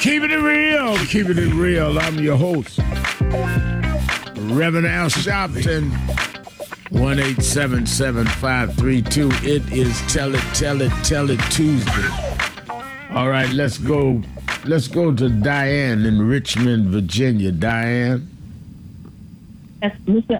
Keeping it real, keeping it real. I'm your host, Reverend Al Sharpton. 1-877-532. It is Tell It Tuesday. All right, let's go. Let's go to Diane in Richmond, Virginia. Diane. Yes,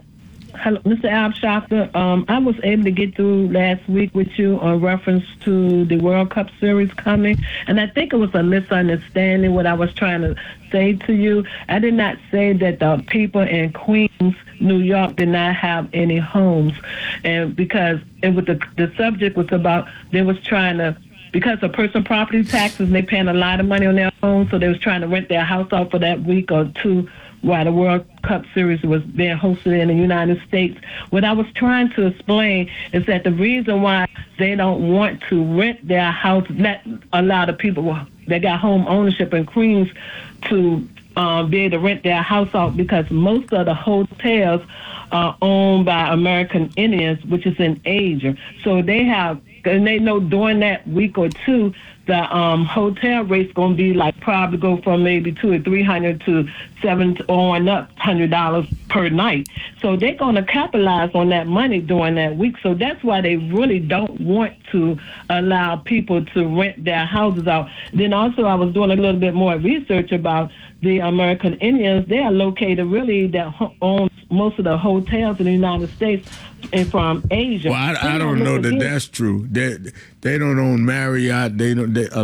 Mr. Al Sharpton. I was able to get through last week with you on reference to the World Cup Series coming, and I think it was a misunderstanding what I was trying to say to you. I did not say that the people in Queens, New York, did not have any homes, and because it was the subject was about they was trying to. Because of personal property taxes, they paying a lot of money on their homes, so they was trying to rent their house out for that week or two while the World Cup Series was being hosted in the United States. What I was trying to explain is that the reason why they don't want to rent their house, not a lot of people that got home ownership in Queens to be able to rent their house out, because most of the hotels are owned by American Indians, which is in Asia. So they have, and they know during that week or two, the hotel rate's gonna be like probably go from maybe $200 or $300 to $700 on up $100 per night. So they're gonna capitalize on that money during that week. So that's why they really don't want to allow people to rent their houses out. Then also I was doing a little bit more research about the American Indians. They are located really that own most of the hotels in the United States and from Asia. Well, I don't know that that's true. They don't own Marriott. They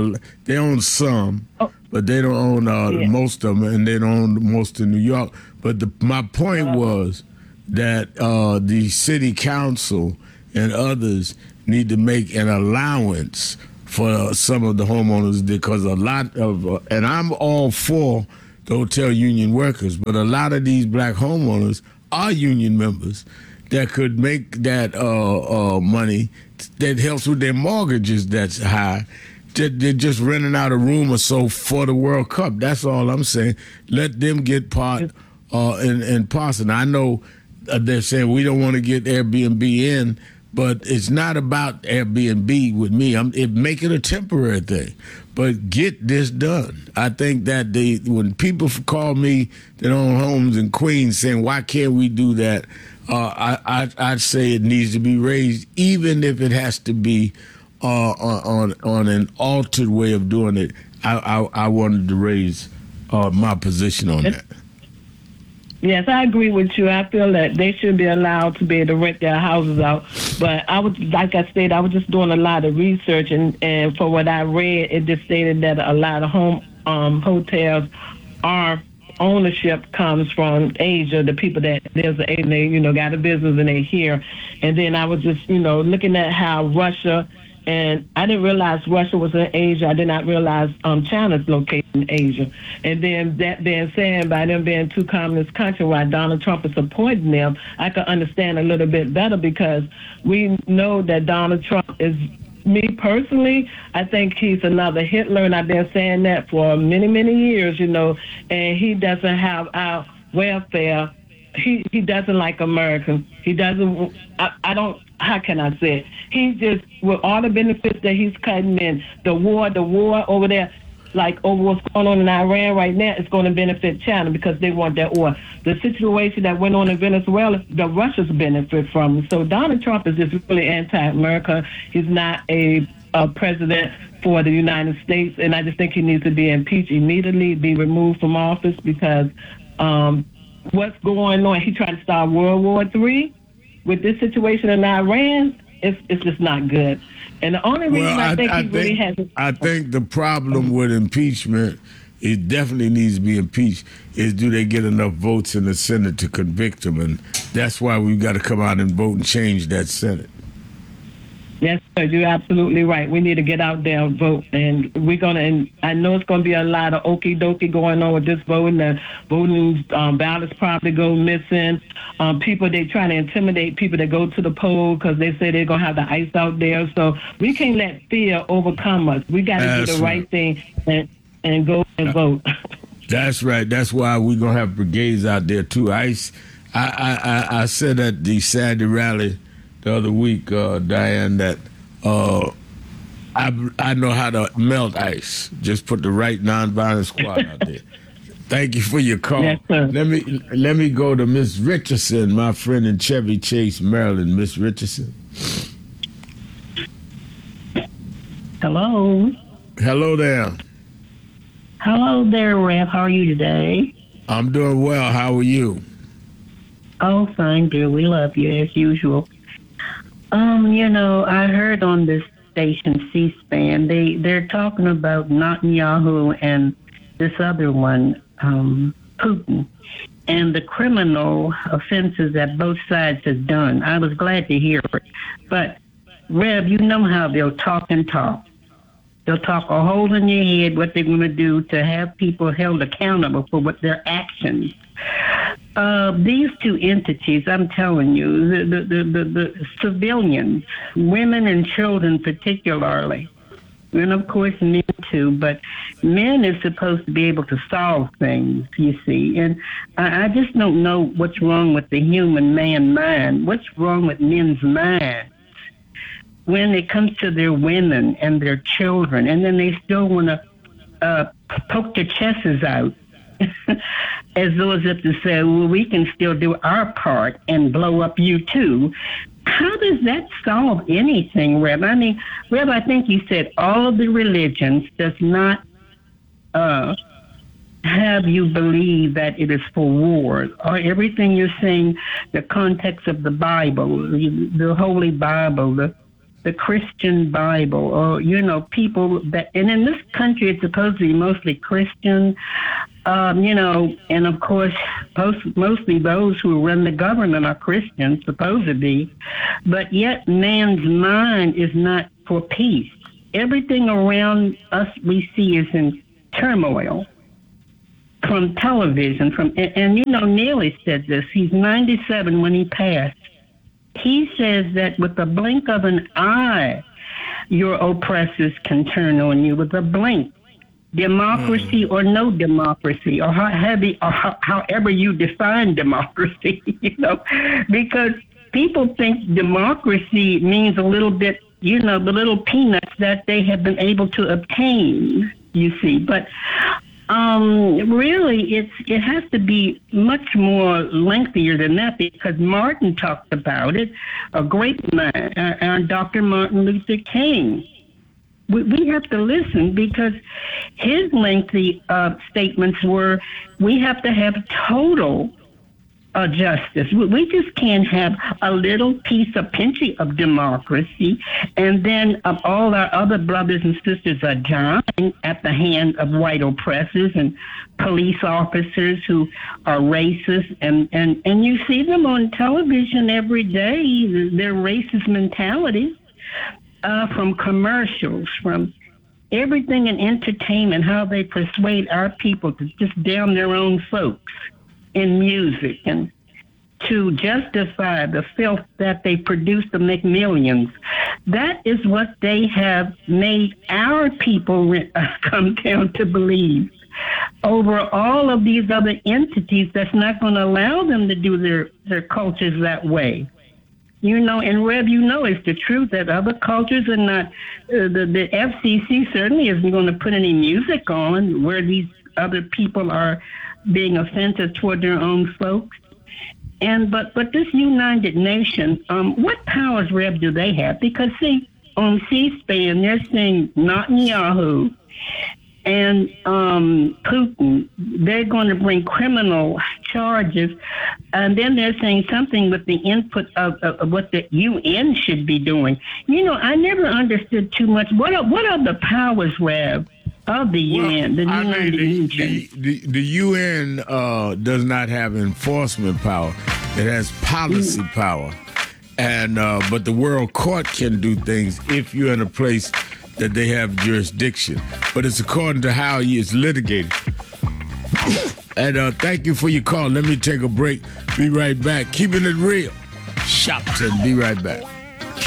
own some, but they don't own most of them, and they don't own most of New York. But my point was that the city council and others need to make an allowance for some of the homeowners, because a lot of and I'm all for the hotel union workers, but a lot of these black homeowners are union members that could make that money that helps with their mortgages that's high. They're just renting out a room or so for the World Cup. That's all I'm saying. Let them get part and parcel. I know they're saying we don't want to get Airbnb in, but it's not about Airbnb with me. Make it a temporary thing, but get this done. I think that when people call me that own homes in Queens saying, why can't we do that? I'd say it needs to be raised, even if it has to be on an altered way of doing it. I wanted to raise my position on that. Yes, I agree with you. I feel that they should be allowed to be able to rent their houses out. But I was, like I stated, I was just doing a lot of research, and for what I read, it just stated that a lot of hotels are ownership comes from Asia, the people that there's a, they got a business and they here. And then I was just looking at how Russia, and I didn't realize Russia was in Asia. I did not realize China's located in Asia. And then that being said, by them being two communist countries, why Donald Trump is supporting them, I could understand a little bit better, because we know that Donald Trump is, me personally, I think he's another Hitler, and I've been saying that for many, many years, and he doesn't have our welfare. He doesn't like Americans. He doesn't, I don't, how can I say it? He just, with all the benefits that he's cutting in, the war over there, like over what's going on in Iran right now, it's going to benefit China because they want that oil. The situation that went on in Venezuela, the Russians benefit from it. So Donald Trump is just really anti-America. He's not a president for the United States, and I just think he needs to be impeached immediately, be removed from office, because what's going on, he tried to start World War III. With this situation in Iran, it's just not good. And the only reason I think I think the problem with impeachment, it definitely needs to be impeached, is do they get enough votes in the Senate to convict him? And that's why we've got to come out and vote and change that Senate. Yes, sir, you're absolutely right. We need to get out there and vote. And and I know it's going to be a lot of okie dokie going on with this voting. The voting ballots probably go missing. People, they trying to intimidate people that go to the poll because they say they're going to have the ice out there. So we can't let fear overcome us. We got to do the right thing and go and vote. That's right. That's why we're going to have brigades out there, too. I said at the Saturday rally the other week, Diane, that I know how to melt ice. Just put the right nonviolent squad out there. Thank you for your call. Yes, sir. Let me go to Miss Richardson, my friend in Chevy Chase, Maryland. Miss Richardson. Hello. Hello there. Hello there, Rev. How are you today? I'm doing well. How are you? Oh, fine, dear. We love you as usual. I heard on this station, C-SPAN, they're talking about Netanyahu and this other one, Putin, and the criminal offenses that both sides have done. I was glad to hear it. But, Rev, you know how they'll talk and talk. They'll talk a hole in your head what they're going to do to have people held accountable for what their actions. These two entities, I'm telling you, the civilians, women and children particularly, and of course men too, but men are supposed to be able to solve things, you see. And I just don't know what's wrong with the human man mind. What's wrong with men's minds when it comes to their women and their children, and then they still want to poke their chests out as though as if to say, well, we can still do our part and blow up you too. How does that solve anything, Reb? I mean, Reb, I think you said all of the religions does not have you believe that it is for war, or everything you're saying, the context of the Bible, the Holy Bible, the Christian Bible, or, people that, and in this country it's supposed to be mostly Christian, and of course, mostly those who run the government are Christians, supposed to be, but yet man's mind is not for peace. Everything around us we see is in turmoil. From television, and Neely said this, he's 97 when he passed. He says that with the blink of an eye, your oppressors can turn on you with a blink. Democracy or no democracy, or however you define democracy, because people think democracy means a little bit, the little peanuts that they have been able to obtain, you see. But really, it has to be much more lengthier than that, because Martin talked about it, a great man, Dr. Martin Luther King. We have to listen, because his lengthy statements were, we have to have total justice. We just can't have a little piece, a pinch of democracy, and then all our other brothers and sisters are dying at the hand of white oppressors and police officers who are racist, and you see them on television every day, their racist mentalities, from commercials, from everything in entertainment, how they persuade our people to just down their own folks in music, and to justify the filth that they produce to make millions. That is what they have made our people come down to believe over all of these other entities that's not going to allow them to do their cultures that way. And Rev, it's the truth that other cultures are not, the FCC certainly isn't going to put any music on where these other people are being offensive toward their own folks. But this United Nation, what powers, Rev, do they have? Because see, on C-SPAN, they're saying Netanyahu and Putin, they're going to bring criminal charges, and then they're saying something with the input of what the UN should be doing. I never understood too much. What are the powers, Rev, of the UN, the United Nations? The UN does not have enforcement power. It has policy power. And but the World Court can do things if you're in a place that they have jurisdiction. But it's according to how it's litigated. And thank you for your call. Let me take a break. Be right back. Keeping it real. Shopton. Be right back.